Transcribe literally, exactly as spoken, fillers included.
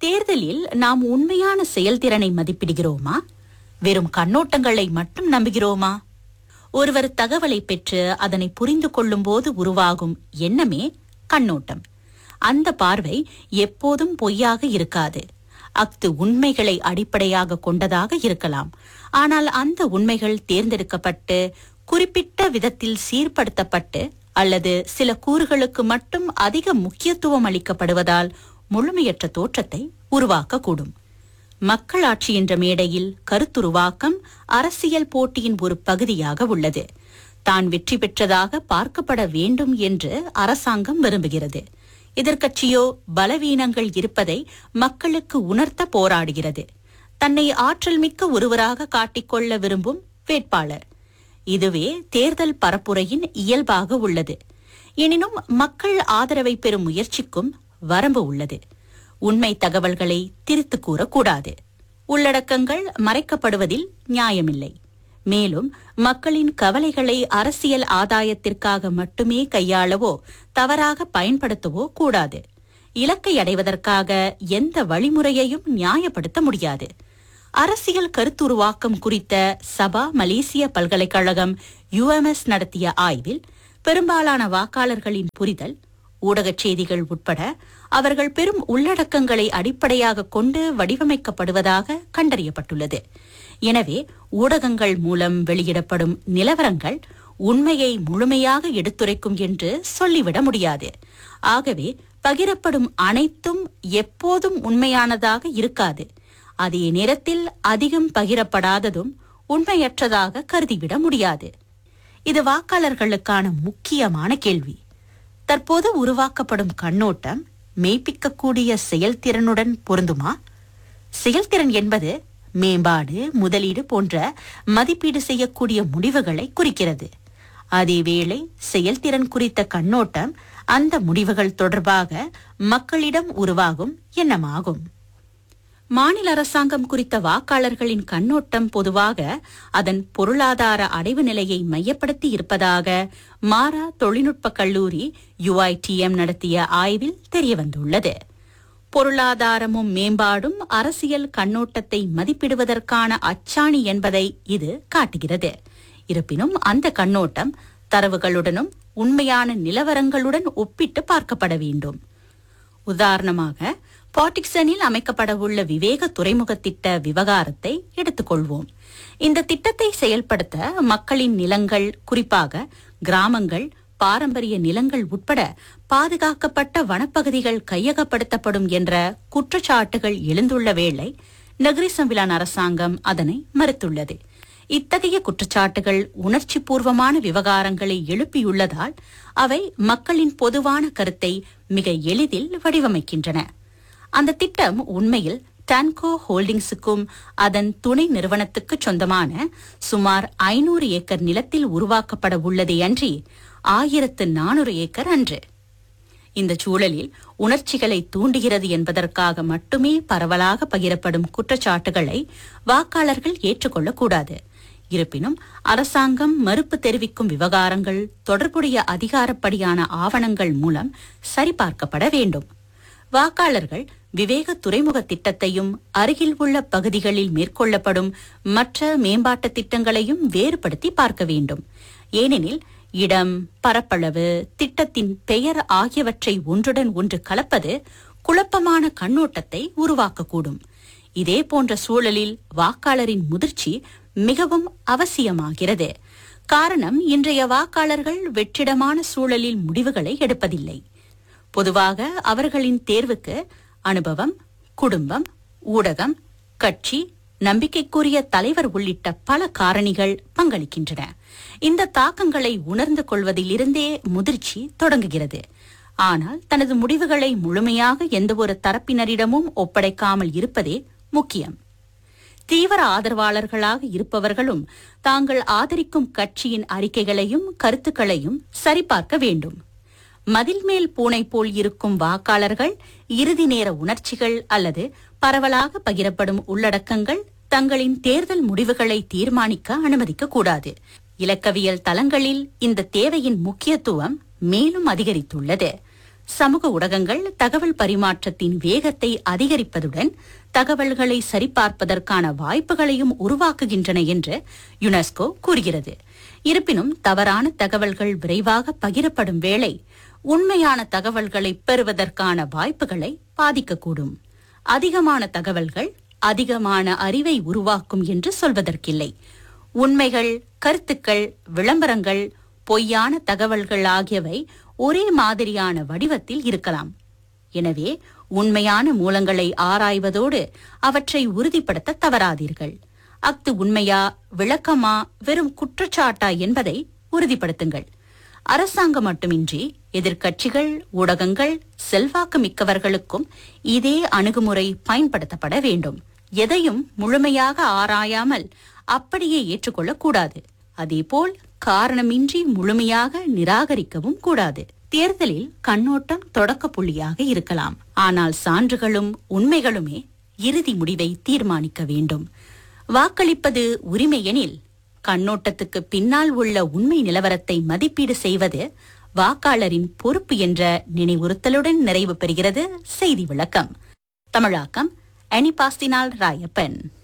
தேர்தலில் நாம் உண்மையான செயல்திறனை மதிப்பிடுகிறோமா, வெறும் கண்ணோட்டங்களை மட்டும் நம்புகிறோமா? ஒருவர் தகவலை பெற்று அதனை புரிந்து கொள்ளும் போது உருவாகும் எண்ணமே கண்ணோட்டம். அந்த பார்வை எப்போதும் பொய்யாக இருக்காது. அஃது உண்மைகளை அடிப்படையாக கொண்டதாக இருக்கலாம். ஆனால் அந்த உண்மைகள் தேர்ந்தெடுக்கப்பட்டு குறிப்பிட்ட விதத்தில் சீர்படுத்தப்பட்டு அல்லது சில கூறுகளுக்கு மட்டும் அதிக முக்கியத்துவம் அளிக்கப்படுவதால் முழுமையற்ற தோற்றத்தை உருவாக்கக்கூடும். மக்களாட்சி என்ற மேடையில் கருத்துருவாக்கம் அரசியல் போட்டியின் ஒரு பகுதியாக உள்ளது. தான் வெற்றி பெற்றதாக பார்க்கப்பட வேண்டும் என்று அரசாங்கம் விரும்புகிறது. எதிர்க்கட்சியோ பலவீனங்கள் இருப்பதை மக்களுக்கு உணர்த்த போராடுகிறது. தன்னை ஆற்றல் மிக்க ஒருவராக காட்டிக்கொள்ள விரும்பும் வேட்பாளர். இதுவே தேர்தல் பரப்புரையின் இயல்பாக உள்ளது. எனினும் மக்கள் ஆதரவை பெறும் முயற்சிக்கும் வரம்பு உள்ளது. உண்மை தகவல்களை திரித்து கூறக்கூடாது. உள்ளடக்கங்கள் மறைக்கப்படுவதில் நியாயமில்லை. மேலும் மக்களின் கவலைகளை அரசியல் ஆதாயத்திற்காக மட்டுமே கையாளவோ தவறாக பயன்படுத்தவோ கூடாது. இலக்கை அடைவதற்காக எந்த வழிமுறையையும் நியாயப்படுத்த முடியாது. அரசியல் கருத்துருவாக்கம் குறித்த சபா மலேசிய பல்கலைக்கழகம் யுஎம்எஸ் நடத்திய ஆய்வில் பெரும்பாலான வாக்காளர்களின் புரிதல் ஊடகச் செய்திகள் உட்பட அவர்கள் பெரும் உள்ளடக்கங்களை அடிப்படையாக கொண்டு வடிவமைக்கப்படுவதாக கண்டறியப்பட்டுள்ளது. எனவே ஊடகங்கள் மூலம் வெளியிடப்படும் நிலவரங்கள் உண்மையை முழுமையாக எடுத்துரைக்கும் என்று சொல்லிவிட முடியாது. ஆகவே பகிரப்படும் அனைத்தும் எப்போதும் உண்மையானதாக இருக்காது. அதே நேரத்தில் அதிகம் பகிரப்படாததும் உண்மையற்றதாக கருதிவிட முடியாது. இது வாக்காளர்களுக்கான முக்கியமான கேள்வி. தற்போது உருவாக்கப்படும் கண்ணோட்டம் மெய்ப்பிக்கக்கூடிய செயல்திறனுடன் பொருந்துமா? செயல்திறன் என்பது மேம்பாடு, முதலீடு போன்ற மதிப்பீடு செய்யக்கூடிய முடிவுகளை குறிக்கிறது. அதேவேளை செயல்திறன் குறித்த கண்ணோட்டம் அந்த முடிவுகள் தொடர்பாக மக்களிடம் உருவாகும் எண்ணமாகும். மாநில அரசாங்கம் குறித்த வாக்காளர்களின் கண்ணோட்டம் பொதுவாக அதன் பொருளாதார அடைவு நிலையை மையப்படுத்தி இருப்பதாக மாரா தொழில்நுட்ப கல்லூரி யுஐடிஎம் நடத்திய ஆய்வில் தெரியவந்துள்ளது. பொருளாதாரமும் மேம்பாடும் அரசியல் கண்ணோட்டத்தை மதிப்பிடுவதற்கான அச்சாணி என்பதை இது காட்டுகிறது. இருப்பினும் அந்த கண்ணோட்டம் தரவுகளுடனும் உண்மையான நிலவரங்களுடன் ஒப்பிட்டு பார்க்கப்பட வேண்டும். உதாரணமாக, பாட்டிக்சனில் அமைக்கப்படவுள்ள விவேக துறைமுக திட்ட விவகாரத்தை எடுத்துக்கொள்வோம். இந்த திட்டத்தை செயல்படுத்த மக்களின் நிலங்கள், குறிப்பாக கிராமங்கள், பாரம்பரிய நிலங்கள் உட்பட பாதுகாக்கப்பட்ட வனப்பகுதிகள் கையகப்படுத்தப்படும் என்ற குற்றச்சாட்டுகள் எழுந்துள்ள வேளை நகரி சம்பிலான் அரசாங்கம் அதனை மறுத்துள்ளது. இத்தகைய குற்றச்சாட்டுகள் உணர்ச்சி பூர்வமான விவகாரங்களை எழுப்பியுள்ளதால் அவை மக்களின் பொதுவான கருத்தை மிக எளிதில் வடிவமைக்கின்றன. அந்த திட்டம் உண்மையில் டான்கோ ஹோல்டிங்ஸுக்கும் அதன் துணை நிறுவனத்துக்கு சொந்தமான சுமார் ஐநூறு ஏக்கர் நிலத்தில் உருவாக்கப்பட உள்ளதே அன்றி ஆயிரத்து நானூறு ஏக்கர் அன்று. இந்த சூழலில் உணர்ச்சிகளை தூண்டுகிறது என்பதற்காக மட்டுமே பரவலாக பகிரப்படும் குற்றச்சாட்டுகளை வாக்காளர்கள் ஏற்றுக்கொள்ளக்கூடாது. இருப்பினும் அரசாங்கம் மறுப்பு தெரிவிக்கும் விவகாரங்கள் தொடர்புடைய அதிகாரப்படியான ஆவணங்கள் மூலம் சரிபார்க்கப்பட வேண்டும். வாக்காளர்கள் விவேக துறைமுக திட்டத்தையும் அருகில் உள்ள பகுதிகளில் மேற்கொள்ளப்படும் மற்ற மேம்பாட்டு திட்டங்களையும் வேறுபடுத்தி பார்க்க வேண்டும். ஏனெனில் இடம், பரப்பளவு, திட்டத்தின் பெயர் ஆகியவற்றை ஒன்றுடன் ஒன்று கலப்பது குழப்பமான கண்ணோட்டத்தை உருவாக்கக்கூடும். இதே போன்ற சூழலில் வாக்காளரின் முதிர்ச்சி மிகவும் அவசியமாகிறது. காரணம், இன்றைய வாக்காளர்கள் வெற்றிடமான சூழலில் முடிவுகளை எடுப்பதில்லை. பொதுவாக அவர்களின் தேர்வுக்கு அனுபவம், குடும்பம், ஊடகம், கட்சி, நம்பிக்கைக்குரிய தலைவர் உள்ளிட்ட பல காரணிகள் பங்களிக்கின்றன. இந்த தாக்கங்களை உணர்ந்து கொள்வதிலிருந்தே முதிர்ச்சி தொடங்குகிறது. ஆனால் தனது முடிவுகளை முழுமையாக எந்தவொரு தரப்பினரிடமும் ஒப்படைக்காமல் இருப்பதே முக்கியம். தீவிர ஆதரவாளர்களாக இருப்பவர்களும் தாங்கள் ஆதரிக்கும் கட்சியின் அறிக்கைகளையும் கருத்துக்களையும் சரிபார்க்க வேண்டும். மதில் மேல் பூனை போல் இருக்கும் வாக்காளர்கள் இறுதி நேர உணர்ச்சிகள் அல்லது பரவலாக பகிரப்படும் உள்ளடக்கங்கள் தங்களின் தேர்தல் முடிவுகளை தீர்மானிக்க அனுமதிக்க கூடாது. இலக்கவியல் தளங்களில் இந்த தேவையின் முக்கியத்துவம் மேலும் அதிகரித்துள்ளது. சமூக ஊடகங்கள் தகவல் பரிமாற்றத்தின் வேகத்தை அதிகரிப்பதுடன் தகவல்களை சரிபார்ப்பதற்கான வாய்ப்புகளையும் உருவாக்குகின்றன என்று யுனெஸ்கோ கூறுகிறது. இருப்பினும் தவறான தகவல்கள் விரைவாக பகிரப்படும் வேளை உண்மையான தகவல்களை பெறுவதற்கான வாய்ப்புகளை பாதிக்கக்கூடும். அதிகமான தகவல்கள் அதிகமான அறிவை உருவாக்கும் என்று சொல்வதற்கில்லை. உண்மைகள், கருத்துக்கள், விளம்பரங்கள், பொய்யான தகவல்கள் ஆகியவை ஒரே மாதிரியான வடிவத்தில் இருக்கலாம். எனவே உண்மையான மூலங்களை ஆராய்வதோடு அவற்றை உறுதிப்படுத்த தவறாதீர்கள். அஃது உண்மையா, விளக்கமா, வெறும் குற்றச்சாட்டா என்பதை உறுதிப்படுத்துங்கள். அரசாங்கம் மட்டுமின்றி எதிர்க்கட்சிகள், ஊடகங்கள், செல்வாக்கு மிக்கவர்களுக்கும் இதே அணுகுமுறை பயன்படுத்தப்பட வேண்டும். எதையும் முழுமையாக ஆராயாமல் அப்படியே ஏற்றுக்கொள்ளக்கூடாது. அதேபோல் காரணமின்றி முழுமையாக நிராகரிக்கவும் கூடாது. தேர்தலில் கண்ணோட்டம் தொடக்க புள்ளியாக இருக்கலாம். ஆனால் சான்றுகளும் உண்மைகளுமே இறுதி முடிவை தீர்மானிக்க வேண்டும். வாக்களிப்பது உரிமை எனில் கண்ணோட்டத்துக்கு பின்னால் உள்ள உண்மை நிலவரத்தை மதிப்பீடு செய்வது வாக்காளரின் பொறுப்பு என்ற நினைவுறுத்தலுடன் நிறைவு பெறுகிறது செய்தி விளக்கம். தமிழாக்கம் அனிபாஸ்தினால் ராயப்பன்.